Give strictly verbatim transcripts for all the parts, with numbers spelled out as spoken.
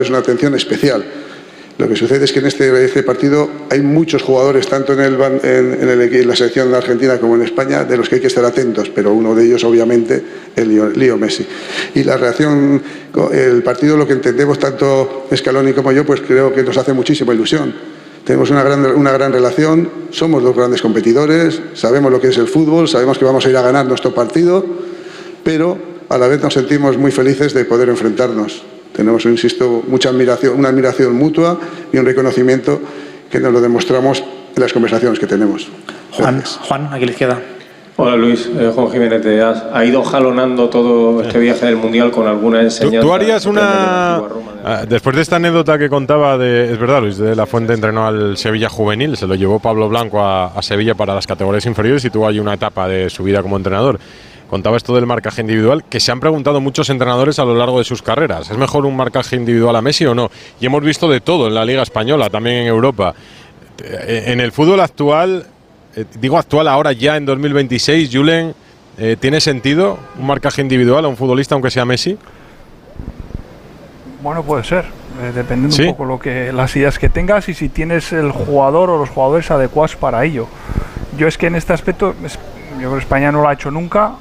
es una atención especial. Lo que sucede es que en este, este partido hay muchos jugadores, tanto en, el, en, en, el, en la selección de Argentina como en España, de los que hay que estar atentos, pero uno de ellos, obviamente, es Leo Messi. Y la reacción, el partido, lo que entendemos tanto Scaloni como yo, pues creo que nos hace muchísima ilusión. Tenemos una gran, una gran relación, somos dos grandes competidores, sabemos lo que es el fútbol, sabemos que vamos a ir a ganar nuestro partido, pero a la vez nos sentimos muy felices de poder enfrentarnos. Tenemos, insisto, mucha admiración, una admiración mutua y un reconocimiento que nos lo demostramos en las conversaciones que tenemos. Juan, Juan, aquí a la izquierda. Hola Luis, eh, Juan Jiménez, te has ha ido jalonando todo este viaje del Mundial con alguna enseñanza. ¿Tú, tú harías una... De... Después de esta anécdota que contaba, de, es verdad, Luis de la Fuente entrenó al Sevilla Juvenil, se lo llevó Pablo Blanco a, a Sevilla para las categorías inferiores y tuvo ahí una etapa de su vida como entrenador. Contaba esto del marcaje individual, que se han preguntado muchos entrenadores a lo largo de sus carreras. ¿Es mejor un marcaje individual a Messi o no? Y hemos visto de todo en la Liga Española, también en Europa. En el fútbol actual, digo actual ahora ya en dos mil veintiséis, Julen, ¿tiene sentido un marcaje individual a un futbolista aunque sea Messi? Bueno, puede ser, eh, dependiendo ¿Sí? un poco lo que las ideas que tengas y si tienes el jugador o los jugadores adecuados para ello. Yo es que en este aspecto, yo creo que España no lo ha hecho nunca.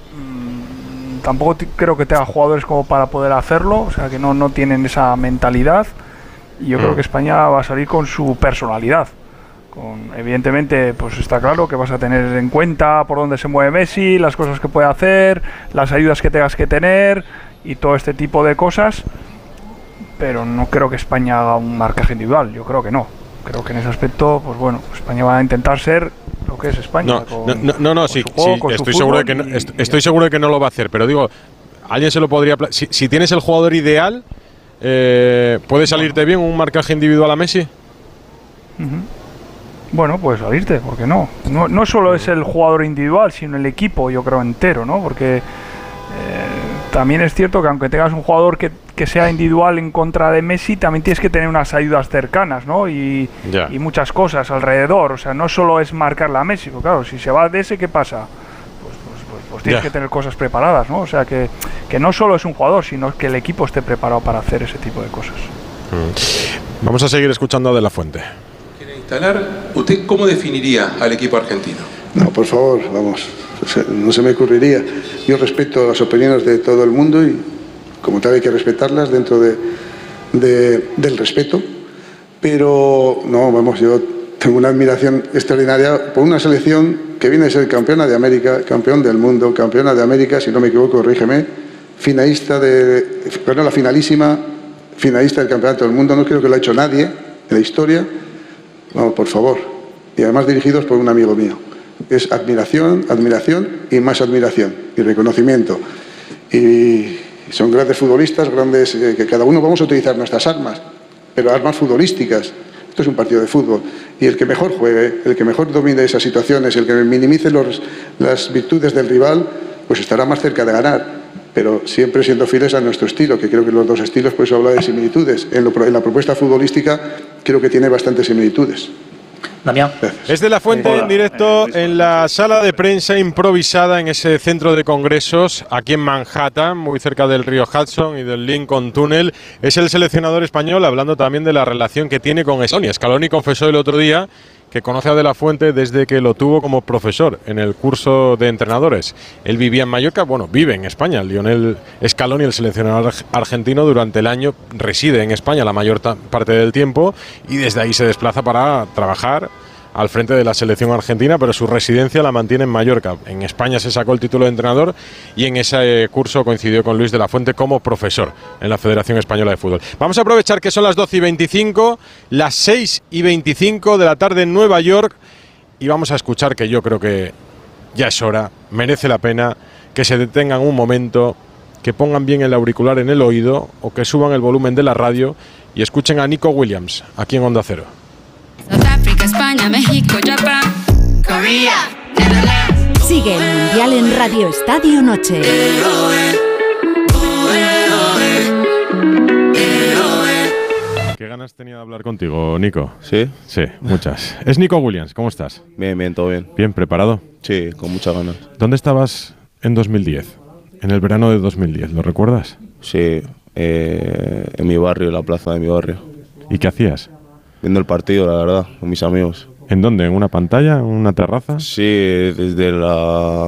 Tampoco creo que tenga jugadores como para poder hacerlo, o sea que no, no tienen esa mentalidad y yo mm. creo que España va a salir con su personalidad. Con, evidentemente, pues está claro que vas a tener en cuenta por dónde se mueve Messi, las cosas que puede hacer, las ayudas que tengas que tener y todo este tipo de cosas, pero no creo que España haga un marcaje individual, yo creo que no. Creo que en ese aspecto, pues bueno, España va a intentar ser lo que es España. No, con, no, no, no sí, juego, sí estoy, seguro de que no, est y, estoy seguro de que no lo va a hacer, pero digo, alguien se lo podría... Si, si tienes el jugador ideal, eh, ¿puede salirte bien un marcaje individual a Messi? Uh-huh. Bueno, puede salirte, ¿por qué no? No, no solo es el jugador individual, sino el equipo, yo creo, entero, ¿no? Porque eh, también es cierto que aunque tengas un jugador que, que sea individual en contra de Messi, también tienes que tener unas ayudas cercanas, ¿no? Y, yeah. y muchas cosas alrededor, o sea, no solo es marcarla a Messi, porque claro, si se va de ese, ¿qué pasa? Pues, pues, pues, pues tienes yeah. que tener cosas preparadas, ¿no? O sea, que, que no solo es un jugador, sino que el equipo esté preparado para hacer ese tipo de cosas. Mm. Vamos a seguir escuchando a De la Fuente. ¿Usted cómo definiría al equipo argentino? No, por favor, vamos, no se me ocurriría. Yo respeto las opiniones de todo el mundo y como tal hay que respetarlas dentro de, de, del respeto, pero no, vamos, yo tengo una admiración extraordinaria por una selección que viene a ser campeona de América, campeón del mundo, campeona de América, si no me equivoco, corrígeme, finalista de, bueno, la finalísima, finalista del campeonato del mundo, no creo que lo ha hecho nadie en la historia. Vamos, por favor. Y además dirigidos por un amigo mío. Es admiración, admiración y más admiración. Y reconocimiento. Y son grandes futbolistas, grandes, eh, que cada uno vamos a utilizar nuestras armas, pero armas futbolísticas. Esto es un partido de fútbol. Y el que mejor juegue, el que mejor domine esas situaciones, el que minimice los, las virtudes del rival, pues estará más cerca de ganar. Pero siempre siendo fieles a nuestro estilo, que creo que los dos estilos, por eso habla de similitudes. En, lo, en la propuesta futbolística creo que tiene bastantes similitudes. Damián. Es De la Fuente en directo en la sala de prensa improvisada en ese centro de congresos aquí en Manhattan, muy cerca del río Hudson y del Lincoln Tunnel. Es el seleccionador español hablando también de la relación que tiene con Scaloni. Scaloni confesó el otro día que conoce a De la Fuente desde que lo tuvo como profesor en el curso de entrenadores. Él vivía en Mallorca, bueno, vive en España. Lionel Scaloni, el seleccionador argentino, durante el año reside en España la mayor parte del tiempo y desde ahí se desplaza para trabajar al frente de la selección argentina, pero su residencia la mantiene en Mallorca. En España se sacó el título de entrenador y en ese curso coincidió con Luis de la Fuente como profesor en la Federación Española de Fútbol. Vamos a aprovechar que son las doce y veinticinco, las seis y veinticinco de la tarde en Nueva York y vamos a escuchar, que yo creo que ya es hora, merece la pena que se detengan un momento, que pongan bien el auricular en el oído o que suban el volumen de la radio y escuchen a Nico Williams aquí en Onda Cero. España, México, Japón, Corea, Netherlands. Sigue el Mundial en Radio Estadio Noche. Qué ganas tenía de hablar contigo, Nico. ¿Sí? Sí, muchas. Es Nico Williams, ¿cómo estás? Bien, bien, todo bien. Bien, ¿preparado? Sí, con muchas ganas. ¿Dónde estabas en dos mil diez? En el verano de dos mil diez, ¿lo recuerdas? Sí, eh, en mi barrio, en la plaza de mi barrio. ¿Y qué hacías? Viendo el partido, la verdad, con mis amigos. ¿En dónde? ¿En una pantalla? ¿En una terraza? Sí, desde la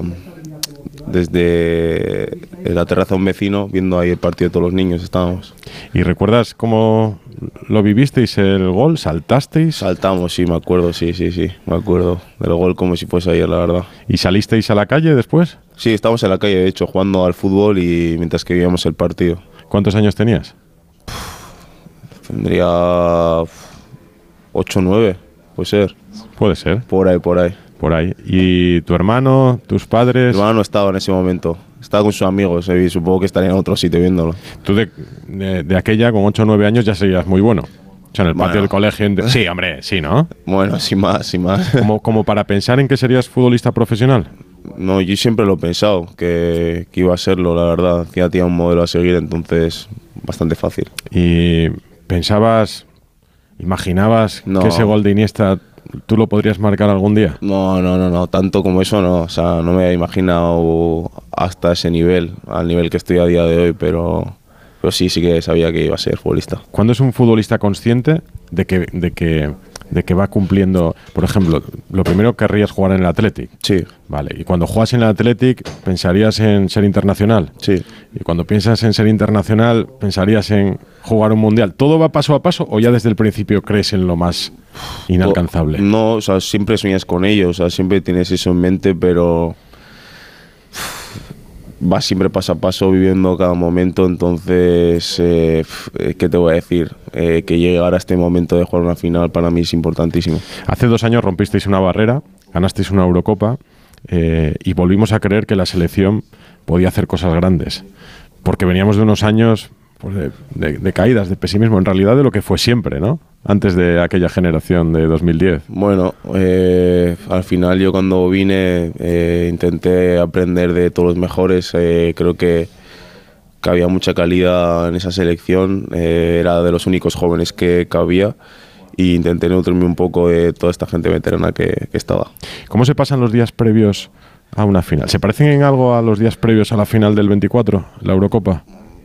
desde la terraza de un vecino, viendo ahí el partido de todos los niños estábamos. ¿Y recuerdas cómo lo vivisteis el gol? ¿Saltasteis? Saltamos, sí, me acuerdo, sí, sí, sí, me acuerdo del gol como si fuese ayer, la verdad. ¿Y salisteis a la calle después? Sí, estábamos en la calle, de hecho, jugando al fútbol y mientras que vivíamos el partido. ¿Cuántos años tenías? Tendría ocho o nueve, puede ser. Puede ser. Por ahí, por ahí. Por ahí. ¿Y tu hermano, tus padres? Mi hermano no estaba en ese momento. Estaba con sus amigos y supongo que estaría en otro sitio viéndolo. Tú de, de, de aquella, con ocho o nueve años, ya serías muy bueno. O sea, en el patio Bueno. del colegio... en- Sí, hombre, sí, ¿no? Bueno, sin más, sin más. Como, como para pensar en que serías futbolista profesional. No, yo siempre lo he pensado, que, que iba a serlo, la verdad. Ya tenía un modelo a seguir, entonces bastante fácil. Y pensabas, imaginabas No. que ese gol de Iniesta tú lo podrías marcar algún día. No, no, no, no, tanto como eso no. O sea, no me había imaginado hasta ese nivel, al nivel que estoy a día de hoy, pero, pero sí, sí que sabía que iba a ser futbolista. ¿Cuándo es un futbolista consciente de que, de que, de que va cumpliendo? Por ejemplo, lo primero querrías jugar en el Athletic. Sí. Vale, y cuando juegas en el Athletic, ¿pensarías en ser internacional? Sí. Y cuando piensas en ser internacional, ¿pensarías en jugar un mundial? ¿Todo va paso a paso o ya desde el principio crees en lo más inalcanzable? No, o sea, siempre sueñas con ello, o sea, siempre tienes eso en mente, pero vas siempre paso a paso viviendo cada momento, entonces, eh, ¿qué te voy a decir? Eh, que llegar a este momento de jugar una final para mí es importantísimo. Hace dos años rompisteis una barrera, ganasteis una Eurocopa eh, y volvimos a creer que la selección podía hacer cosas grandes, porque veníamos de unos años pues, de, de, de caídas, de pesimismo, en realidad de lo que fue siempre, ¿no? Antes de aquella generación de dos mil diez. Bueno, eh, al final yo cuando vine eh, intenté aprender de todos los mejores, eh, creo que, que había mucha calidad en esa selección, eh, era de los únicos jóvenes que cabía e intenté nutrirme un poco de toda esta gente veterana que, que estaba. ¿Cómo se pasan los días previos a una final? ¿Se parecen en algo a los días previos a la final del veinticuatro, la Eurocopa?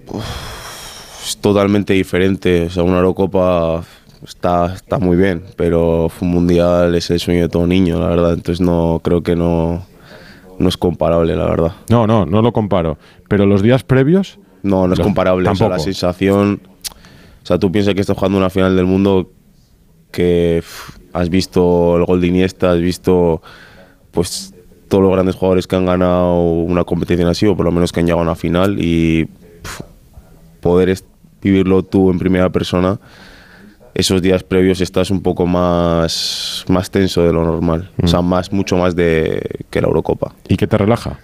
Es totalmente diferente, o sea, una Eurocopa está, está muy bien, pero un mundial es el sueño de todo niño, la verdad, entonces no creo que no, no es comparable, la verdad. No, no, no lo comparo, pero los días previos... No, no es Los- comparable, o sea, la tampoco. sensación, o sea, tú piensas que estás jugando una final del mundo que pff, has visto el gol de Iniesta, has visto pues todos los grandes jugadores que han ganado una competición así, o por lo menos que han llegado a una final, y pff, poder est- vivirlo tú en primera persona, esos días previos estás un poco más, más tenso de lo normal, Mm. o sea, más, mucho más de que la Eurocopa. ¿Y qué te relaja?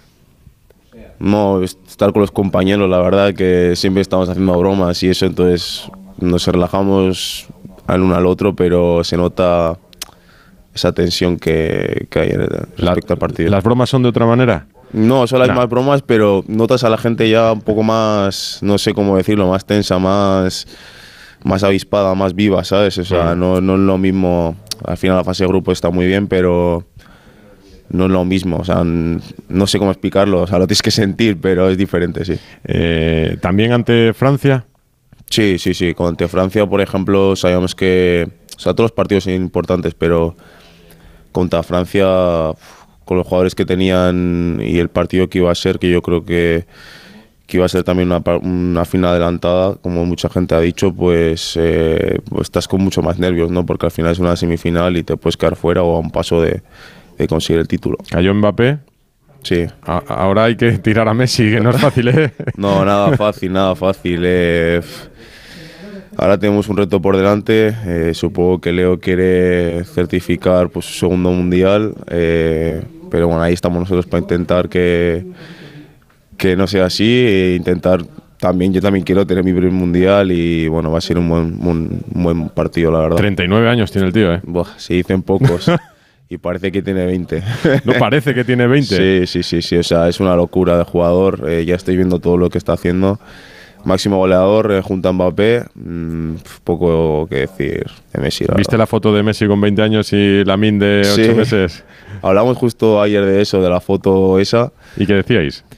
No, estar con los compañeros, la verdad que siempre estamos haciendo bromas y eso, entonces nos relajamos al uno al otro, pero se nota esa tensión que, que hay respecto al partido. ¿Las bromas son de otra manera? No, son las No. más bromas, pero notas a la gente ya un poco más, no sé cómo decirlo, más tensa, más, más avispada, más viva, ¿sabes? O sea, Mm. no, no es lo mismo. Al final la fase de grupo está muy bien, pero no es lo mismo. O sea, n- no sé cómo explicarlo. O sea, lo tienes que sentir, pero es diferente, sí. Eh, ¿También ante Francia? Sí, sí, sí. Ante Francia, por ejemplo, sabíamos que... O sea, todos los partidos son importantes, pero contra Francia, con los jugadores que tenían y el partido que iba a ser, que yo creo que, que iba a ser también una, pa- una final adelantada, como mucha gente ha dicho, pues, eh, pues estás con mucho más nervios, ¿no? Porque al final es una semifinal y te puedes quedar fuera o a un paso de, de conseguir el título. ¿Cayó Mbappé? Sí. A- ahora hay que tirar a Messi, que no es fácil, ¿eh? No, nada fácil, nada fácil. eh, Ahora tenemos un reto por delante. eh, supongo que Leo quiere certificar pues, su segundo mundial. eh, pero bueno, ahí estamos nosotros para intentar que, que no sea así. E intentar también, yo también quiero tener mi primer mundial y bueno, va a ser un buen, un, un buen partido, la verdad. treinta y nueve años tiene el tío, ¿eh? Buah, se dicen pocos. Y parece que tiene veinte. ¿No parece que tiene veinte? Sí, sí, sí, sí. O sea, es una locura de jugador. Eh, ya estoy viendo todo lo que está haciendo. Máximo goleador eh, junto a Mbappé. Mm, poco que decir de Messi. La ¿Viste verdad. la foto de Messi con veinte años y Lamine de ocho Sí. meses? Hablamos justo ayer de eso, de la foto esa. ¿Y qué decíais?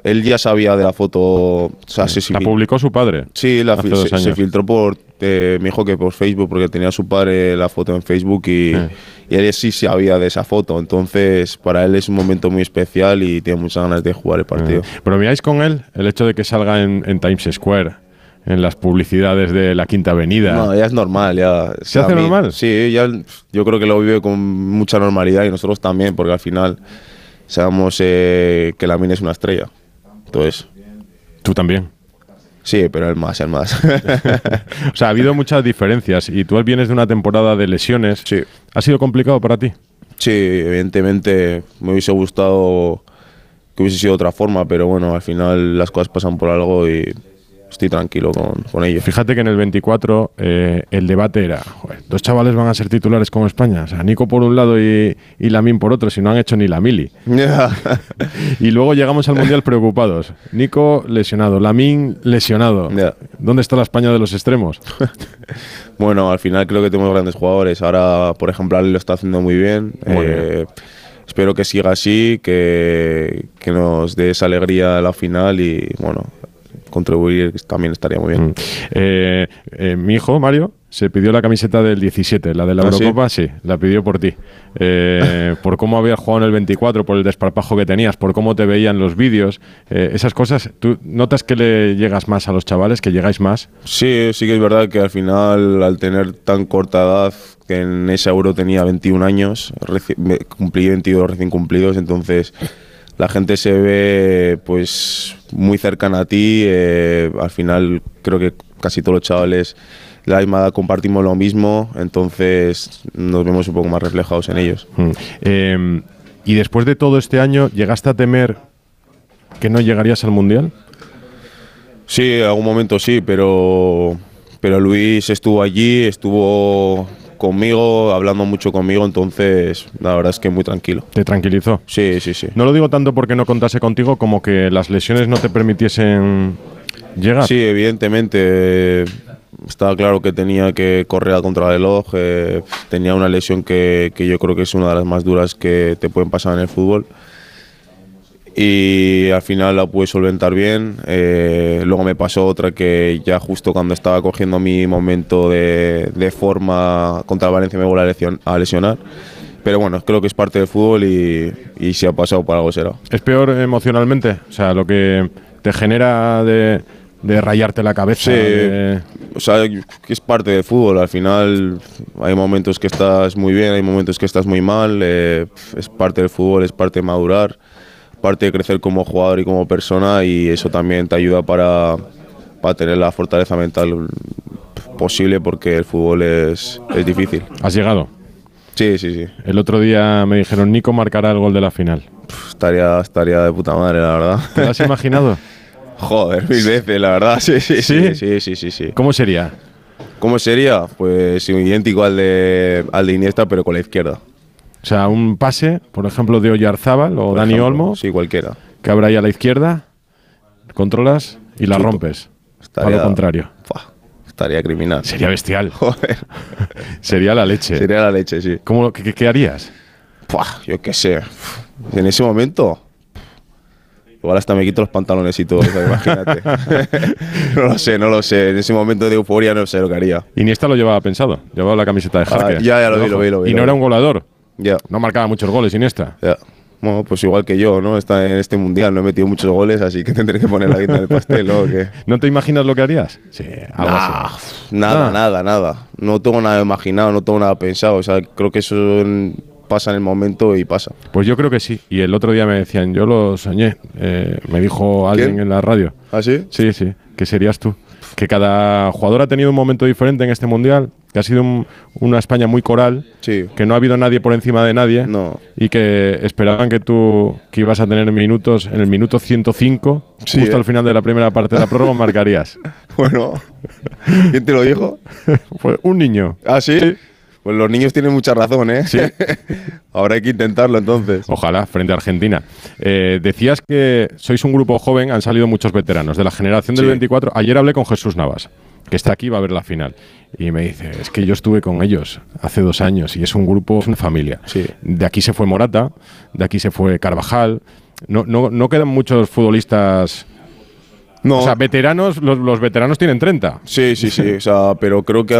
él ya sabía de la foto. O sea, Sí, se, la publicó su padre. Sí, la hace fil- dos se, años. se filtró por, eh, me dijo que por Facebook, porque tenía su padre la foto en Facebook y, Eh. y él sí sabía de esa foto. Entonces, para él es un momento muy especial y tiene muchas ganas de jugar el partido. Eh, ¿Bromeáis con él el hecho de que salga en, en Times Square, en las publicidades de la Quinta Avenida? No, ya es normal, ya. ¿Se a hace mí- normal? Sí, ya yo creo que lo vive con mucha normalidad y nosotros también, porque al final sabemos eh, que Lamine es una estrella. Entonces, Tú también. sí, pero el más, el más. O sea, ha habido muchas diferencias y tú vienes de una temporada de lesiones. Sí. ¿Ha sido complicado para ti? Sí, evidentemente me hubiese gustado que hubiese sido de otra forma, pero bueno, al final las cosas pasan por algo y estoy tranquilo con, con ello. Fíjate que en el veinticuatro eh, el debate era, joder, dos chavales van a ser titulares como España, o sea, Nico por un lado y, y Lamine por otro, si no han hecho ni la mili. Y luego llegamos al Mundial preocupados. Nico lesionado, Lamine lesionado. Ya. ¿Dónde está la España de los extremos? Bueno, al final creo que tenemos grandes jugadores. Ahora, por ejemplo, Ale lo está haciendo muy bien. Muy Eh, espero que siga así, que, que nos dé esa alegría a la final y, bueno, contribuir también estaría muy bien. Mm. Eh, eh, mi hijo, Mario, se pidió la camiseta del diecisiete, la de la ¿Ah, sí? Eurocopa, sí? la pidió por ti. Eh, por cómo habías jugado en el veinticuatro, por el desparpajo que tenías, por cómo te veían los vídeos, eh, esas cosas. ¿Tú notas que le llegas más a los chavales, que llegáis más? Sí, sí que es verdad que al final, al tener tan corta edad, que en ese Euro tenía veintiún años, reci- me- cumplí veintidós recién cumplidos, entonces la gente se ve pues muy cercana a ti. Eh, al final creo que casi todos los chavales de la misma edad compartimos lo mismo, entonces nos vemos un poco más reflejados en ellos. Mm. Eh, y después de todo este año, ¿llegaste a temer que no llegarías al Mundial? Sí, en algún momento sí, pero, pero Luis estuvo allí, estuvo conmigo, hablando mucho conmigo, entonces la verdad es que muy tranquilo. ¿Te tranquilizó? Sí, sí, sí. No lo digo tanto porque no contase contigo como que las lesiones no te permitiesen llegar. Sí, evidentemente. eh, Estaba claro que tenía que correr a contrarreloj. Eh, tenía una lesión que, que yo creo que es una de las más duras que te pueden pasar en el fútbol. Y al final la pude solventar bien. Eh, luego me pasó otra que ya justo cuando estaba cogiendo mi momento de, de forma contra el Valencia me vuelve a, lesión, a lesionar. Pero bueno, creo que es parte del fútbol y, y si ha pasado por algo será. ¿Es peor emocionalmente? O sea, lo que te genera de, de rayarte la cabeza. Sí, de- o sea, que es parte del fútbol. Al final hay momentos que estás muy bien, hay momentos que estás muy mal. Eh, es parte del fútbol, es parte de madurar, parte de crecer como jugador y como persona, y eso también te ayuda para, para tener la fortaleza mental posible, porque el fútbol es, es difícil. ¿Has llegado? Sí, sí, sí. El otro día me dijeron, Nico marcará el gol de la final. Pff, Estaría, estaría de puta madre, la verdad. ¿Te lo has imaginado? Joder, mil veces, la verdad. Sí, sí, ¿Sí? sí, sí, sí, sí, sí. ¿Cómo sería? ¿Cómo sería? Pues idéntico al de, al de Iniesta, pero con la izquierda. O sea, un pase, por ejemplo, de Oyarzábal o Por Dani ejemplo. Olmo, Sí, cualquiera. que habrá ahí a la izquierda, controlas y la Chuto. rompes. Estaría- A lo contrario. Fua, estaría criminal. Sería bestial. Joder. Sería la leche. Sería la leche, sí. ¿Cómo, qué, qué harías? Fua, yo qué sé. En ese momento, igual hasta me quito los pantalones y todo, o sea, imagínate. No lo sé, no lo sé. En ese momento de euforia no sé lo que haría. Iniesta lo llevaba pensado. Llevaba la camiseta de Jarque. Ah, ya, ya lo vi, lo vi, lo vi, Y lo no vi. era un goleador. Ya, No marcaba muchos goles Iniesta. ya. Bueno, pues igual que yo, ¿no? Está en este mundial, no he metido muchos goles, así que tendré que poner la guinda del pastel, ¿no? ¿O qué? ¿No te imaginas lo que harías? Sí, algo Nah, así. nada, Ah. nada, nada. No tengo nada imaginado, no tengo nada pensado. O sea, creo que eso en- pasa en el momento y pasa. Pues yo creo que sí. Y el otro día me decían, yo lo soñé. Eh, me dijo alguien ¿Quién? en la radio. ¿Ah, sí? Sí, sí, que serías tú. Que cada jugador ha tenido un momento diferente en este mundial, que ha sido un- una España muy coral, Sí. que no ha habido nadie por encima de nadie, No. y que esperaban que tú que ibas a tener minutos en el minuto ciento cinco, Sí, justo ¿eh? al final de la primera parte de la prórroga, marcarías. Bueno, ¿quién te lo dijo? Fue un niño. ¿Ah, sí? Pues los niños tienen mucha razón, ¿eh? Sí. Ahora hay que intentarlo entonces. Ojalá, frente a Argentina. Eh, decías que sois un grupo joven, han salido muchos veteranos de la generación del Sí. veinticuatro. Ayer hablé con Jesús Navas, que está aquí, va a ver la final. Y me dice, es que yo estuve con ellos hace dos años y es un grupo, es una familia. Sí. De aquí se fue Morata, de aquí se fue Carvajal. no, no, no quedan muchos futbolistas. No. O sea, veteranos, los, los veteranos tienen treinta. Sí, sí, sí. O sea, pero creo que